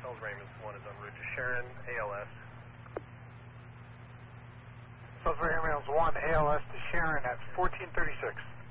Salisbury Ambulance 1 is en route to Sharon, ALS. Salisbury Ambulance 1, ALS to Sharon at 1436.